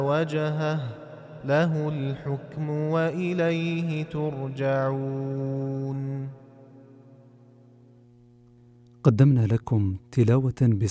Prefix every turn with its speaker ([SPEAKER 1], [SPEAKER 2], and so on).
[SPEAKER 1] وجهه له الحكم وإليه ترجعون.
[SPEAKER 2] قدمنا لكم تلاوة